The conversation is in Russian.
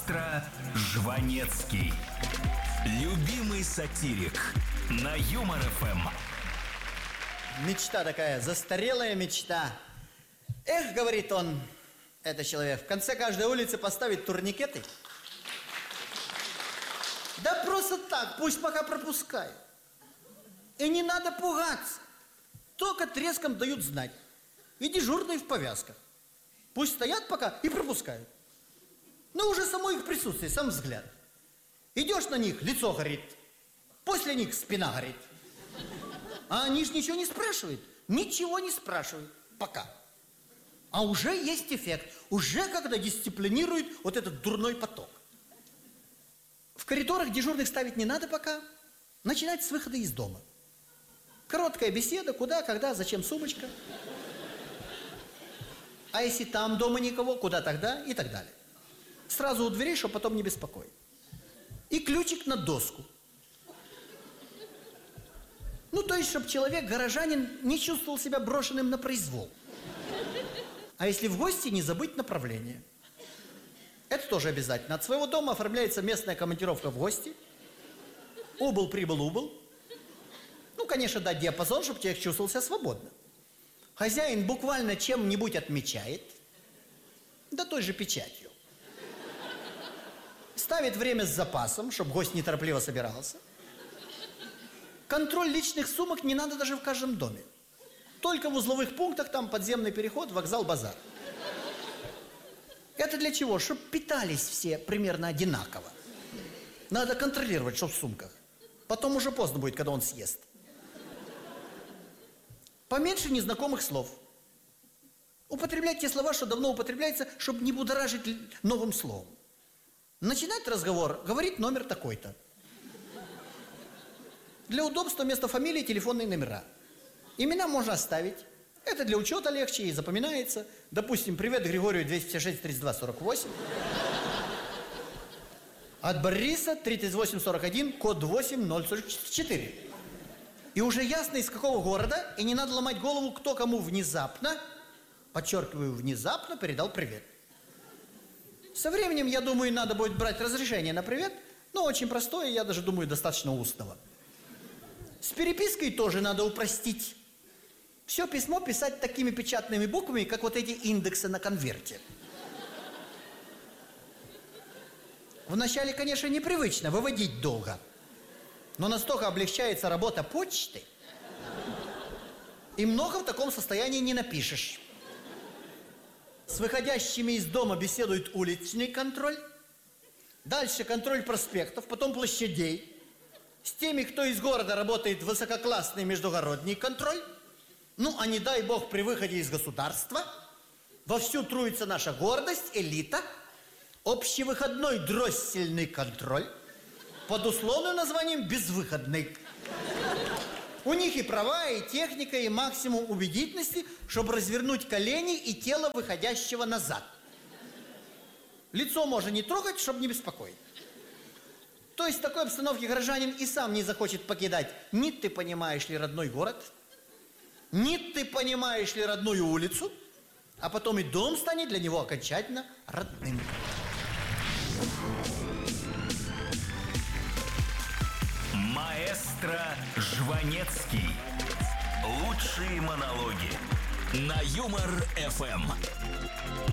Маэстро Жванецкий. Любимый сатирик на Юмор ФМ. Мечта такая, застарелая мечта. Эх, говорит он, этот человек, в конце каждой улицы поставить турникеты. Да просто так, пусть пока пропускают. И не надо пугаться. Только треском дают знать. И дежурные в повязках. Пусть стоят пока и пропускают. Но уже само их присутствие, сам взгляд. Идешь на них, лицо горит. После них спина горит. А они ж ничего не спрашивают. Ничего не спрашивают. Пока. А уже есть эффект. Уже когда дисциплинирует вот этот дурной поток. В коридорах дежурных ставить не надо пока. Начинать с выхода из дома. Короткая беседа, куда, когда, зачем сумочка. А если там дома никого, куда тогда и так далее. Сразу у дверей, чтобы потом не беспокоить. И ключик на доску. Ну, то есть, чтобы человек, горожанин, не чувствовал себя брошенным на произвол. А если в гости, не забыть направление. Это тоже обязательно. От своего дома оформляется местная командировка в гости. Убыл, прибыл, убыл. Ну, конечно, дать диапазон, чтобы человек чувствовал себя свободно. Хозяин буквально чем-нибудь отмечает. Да той же печатью. Ставит время с запасом, чтобы гость неторопливо собирался. Контроль личных сумок не надо даже в каждом доме. Только в узловых пунктах, там подземный переход, вокзал, базар. Это для чего? Чтобы питались все примерно одинаково. Надо контролировать, что в сумках. Потом уже поздно будет, когда он съест. Поменьше незнакомых слов. Употреблять те слова, что давно употребляются, чтобы не будоражить новым словом. Начинать разговор, говорит номер такой-то. Для удобства вместо фамилии телефонные номера. Имена можно оставить. Это для учета легче и запоминается. Допустим, привет Григорию 256 32 48. От Бориса 3841, код 8044. И уже ясно, из какого города, и не надо ломать голову, кто кому внезапно, подчеркиваю, внезапно передал привет. Со временем, я думаю, надо будет брать разрешение на привет, но очень простое, я даже думаю, достаточно устного. С перепиской тоже надо упростить. Все письмо писать такими печатными буквами, как вот эти индексы на конверте. Вначале, конечно, непривычно, выводить долго. Но настолько облегчается работа почты, и много в таком состоянии не напишешь. С выходящими из дома беседует уличный контроль. Дальше контроль проспектов, потом площадей. С теми, кто из города работает, высококлассный междугородний контроль. Ну, а не дай бог при выходе из государства вовсю труится наша гордость, элита. Общевыходной дроссельный контроль. Под условным названием безвыходный. У них и права, и техника, и максимум убедительности, чтобы развернуть колени и тело выходящего назад. Лицо можно не трогать, чтобы не беспокоить. То есть в такой обстановке горожанин и сам не захочет покидать ни ты понимаешь ли родной город, ни ты понимаешь ли родную улицу, а потом и дом станет для него окончательно родным. Маэстро Жванецкий. Лучшие монологи на Юмор ФМ.